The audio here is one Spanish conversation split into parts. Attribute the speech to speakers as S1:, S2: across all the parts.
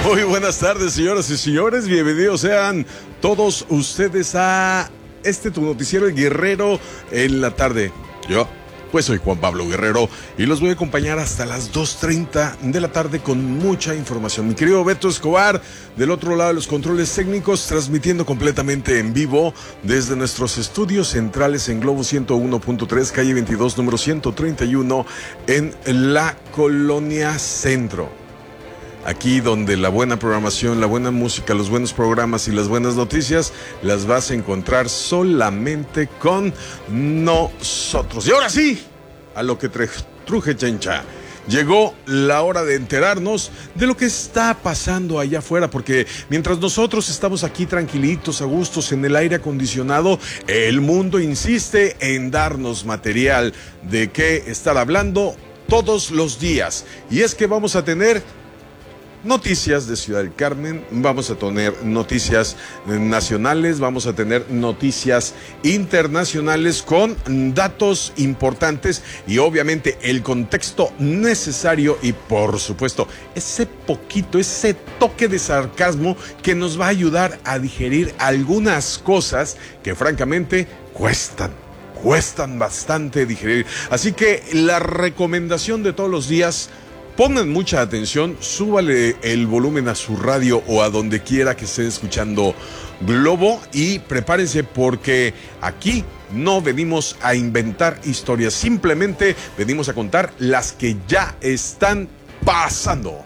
S1: Muy buenas tardes, señoras y señores. Bienvenidos sean todos ustedes a tu noticiero El Guerrero en la tarde. Yo, pues soy Juan Pablo Guerrero y los voy a acompañar hasta las 2:30 de la tarde con mucha información. Mi querido Beto Escobar, del otro lado de los controles técnicos, transmitiendo completamente en vivo desde nuestros estudios centrales en Globo 101.3, calle 22, número 131, en la Colonia Centro. Aquí donde la buena programación, la buena música, los buenos programas y las buenas noticias las vas a encontrar solamente con nosotros. Y ahora sí, a lo que truje chencha. Llegó la hora de enterarnos de lo que está pasando allá afuera, porque mientras nosotros estamos aquí tranquilitos, a gustos, en el aire acondicionado, el mundo insiste en darnos material de qué estar hablando todos los días. Y es que vamos a tener noticias de Ciudad del Carmen, vamos a tener noticias nacionales, vamos a tener noticias internacionales con datos importantes y obviamente el contexto necesario y por supuesto ese toque de sarcasmo que nos va a ayudar a digerir algunas cosas que francamente cuestan bastante digerir. Así que la recomendación de todos los días: pongan mucha atención, súbale el volumen a su radio o a donde quiera que estén escuchando Globo y prepárense porque aquí no venimos a inventar historias, simplemente venimos a contar las que ya están pasando.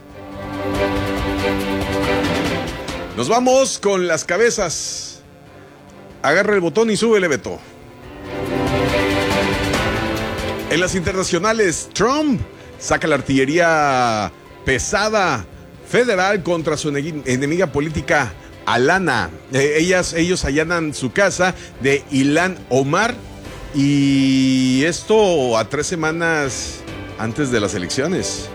S1: Nos vamos con las cabezas. Agarra el botón y súbele, Beto. En las internacionales, Trump saca la artillería pesada federal contra su enemiga política, Alana. Ellos allanan su casa de Ilhan Omar y esto a 3 semanas antes de las elecciones.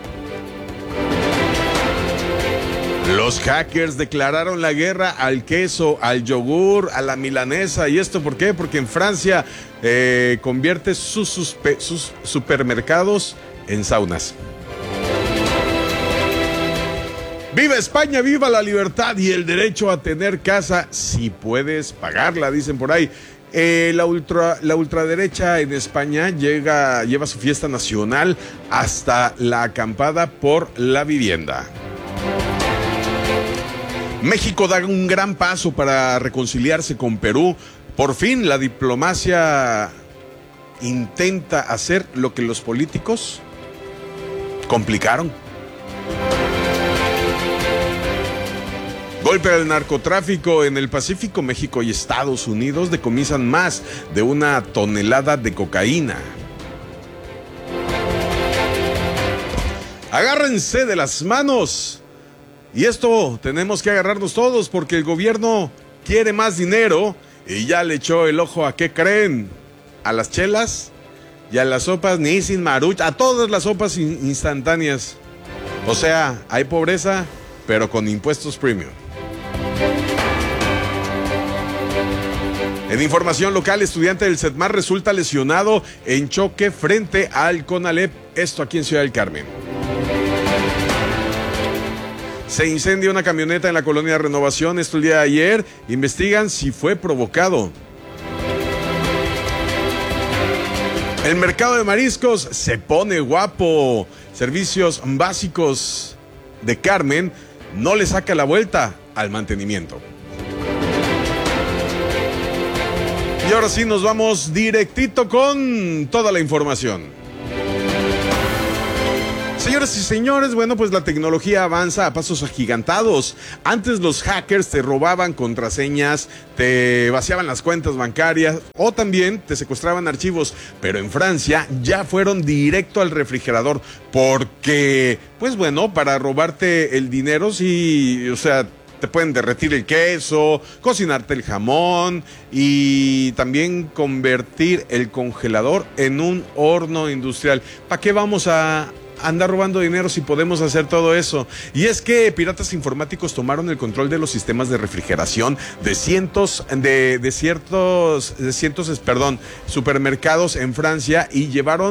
S1: Los hackers declararon la guerra al queso, al yogur, a la milanesa. ¿Y esto por qué? Porque en Francia convierte sus supermercados en saunas. ¡Viva España! ¡Viva la libertad y el derecho a tener casa si puedes pagarla! Dicen por ahí. La ultraderecha en España lleva su fiesta nacional hasta la acampada por la vivienda. México da un gran paso para reconciliarse con Perú. Por fin la diplomacia intenta hacer lo que los políticos complicaron. Golpe al narcotráfico en el Pacífico. México y Estados Unidos decomisan más de 1 tonelada de cocaína. Agárrense de las manos. Y esto tenemos que agarrarnos todos porque el gobierno quiere más dinero y ya le echó el ojo a ¿qué creen? A las chelas y a las sopas Nissin, Maruch, a todas las sopas instantáneas. O sea, hay pobreza, pero con impuestos premium. En información local, estudiante del CETMAR resulta lesionado en choque frente al CONALEP, esto aquí en Ciudad del Carmen. Se incendia una camioneta en la colonia Renovación, esto el día de ayer. Investigan si fue provocado. El mercado de mariscos se pone guapo. Servicios básicos de Carmen no le saca la vuelta al mantenimiento. Y ahora sí nos vamos directito con toda la información. Señoras y señores, bueno, pues la tecnología avanza a pasos agigantados. Antes los hackers te robaban contraseñas, te vaciaban las cuentas bancarias o también te secuestraban archivos. Pero en Francia ya fueron directo al refrigerador porque, pues bueno, para robarte el dinero, sí, o sea, te pueden derretir el queso, cocinarte el jamón y también convertir el congelador en un horno industrial. ¿Para qué vamos a andar robando dinero si podemos hacer todo eso? Y es que piratas informáticos tomaron el control de los sistemas de refrigeración de cientos supermercados en Francia y llevaron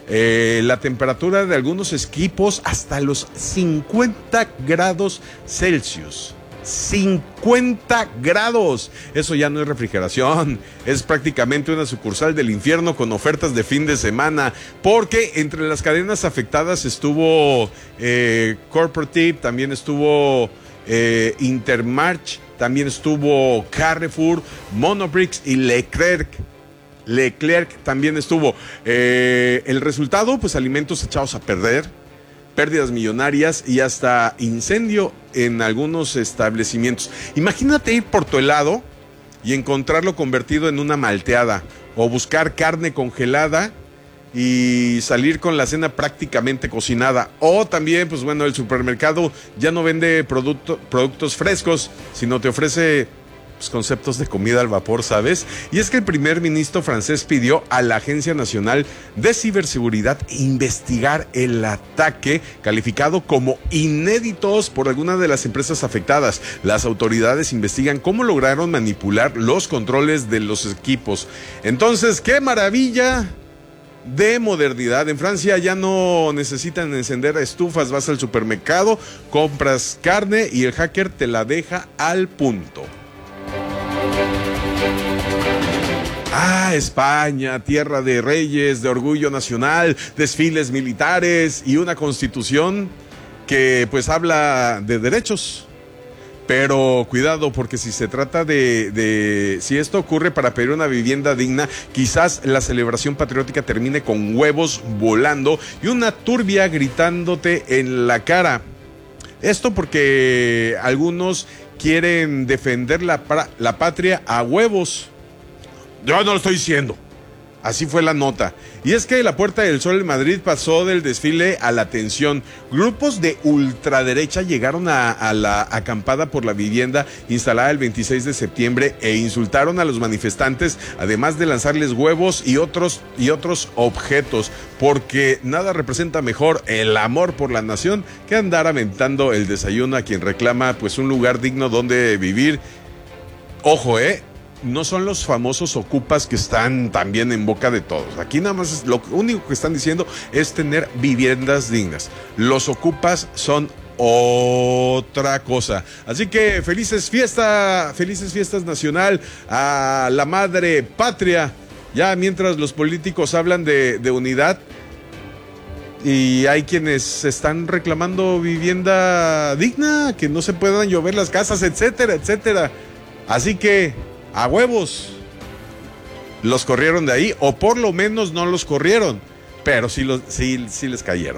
S1: La temperatura de algunos equipos hasta los 50 grados Celsius. 50 grados. Eso ya no es refrigeración, es prácticamente una sucursal del infierno con ofertas de fin de semana, porque entre las cadenas afectadas estuvo Corporate, también estuvo Intermarch, también estuvo Carrefour, Monoprix y Leclerc también estuvo. El resultado, pues alimentos echados a perder, pérdidas millonarias y hasta incendio en algunos establecimientos. Imagínate ir por tu helado y encontrarlo convertido en una malteada, o buscar carne congelada y salir con la cena prácticamente cocinada. O también, pues bueno, el supermercado ya no vende productos frescos, sino te ofrece conceptos de comida al vapor, ¿sabes? Y es que el primer ministro francés pidió a la Agencia Nacional de Ciberseguridad investigar el ataque calificado como inéditos por algunas de las empresas afectadas. Las autoridades investigan cómo lograron manipular los controles de los equipos. Entonces, ¡qué maravilla de modernidad! En Francia ya no necesitan encender estufas, vas al supermercado, compras carne y el hacker te la deja al punto. España, tierra de reyes, de orgullo nacional, desfiles militares y una constitución que pues habla de derechos. Pero cuidado, porque si se trata si esto ocurre para pedir una vivienda digna, quizás la celebración patriótica termine con huevos volando y una turbia gritándote en la cara. Esto porque algunos quieren defender la patria a huevos. Yo no lo estoy diciendo. Así fue la nota. Y es que la Puerta del Sol en Madrid pasó del desfile a la tensión. Grupos de ultraderecha llegaron a la acampada por la vivienda instalada el 26 de septiembre e insultaron a los manifestantes, además de lanzarles huevos y otros objetos, porque nada representa mejor el amor por la nación que andar aventando el desayuno a quien reclama pues un lugar digno donde vivir. Ojo, no son los famosos ocupas que están también en boca de todos. Aquí nada más lo único que están diciendo es tener viviendas dignas. Los ocupas son otra cosa. Así que felices fiestas nacional a la madre patria. Ya mientras los políticos hablan de unidad, y hay quienes están reclamando vivienda digna, que no se puedan llover las casas, etcétera, etcétera. Así que a huevos, los corrieron de ahí, o por lo menos no los corrieron, pero sí les cayeron.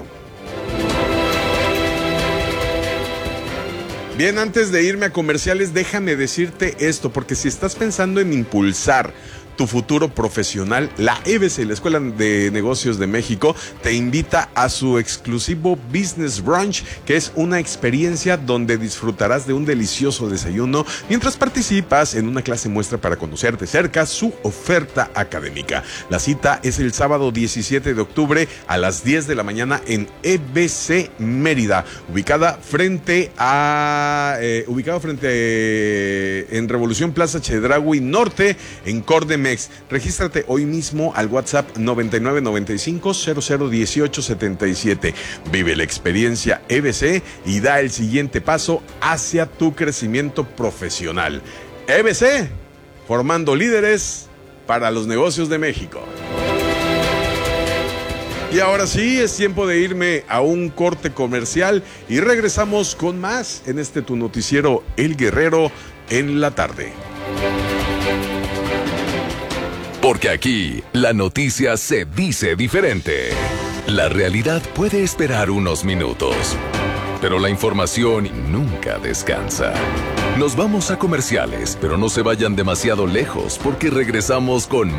S1: Bien, antes de irme a comerciales, déjame decirte esto, porque si estás pensando en impulsar tu futuro profesional, la EBC, la Escuela de Negocios de México, te invita a su exclusivo Business Brunch, que es una experiencia donde disfrutarás de un delicioso desayuno mientras participas en una clase muestra para conocer de cerca su oferta académica. La cita es el sábado 17 de octubre a las 10 de la mañana en EBC Mérida, ubicado frente en Revolución Plaza Chedraui Norte, en Cordemex. Regístrate hoy mismo al WhatsApp 9995-001877. Vive la experiencia EBC y da el siguiente paso hacia tu crecimiento profesional. EBC, formando líderes para los negocios de México. Y ahora sí, es tiempo de irme a un corte comercial y regresamos con más en este tu noticiero El Guerrero en la tarde.
S2: Porque aquí la noticia se dice diferente. La realidad puede esperar unos minutos, pero la información nunca descansa. Nos vamos a comerciales, pero no se vayan demasiado lejos porque regresamos con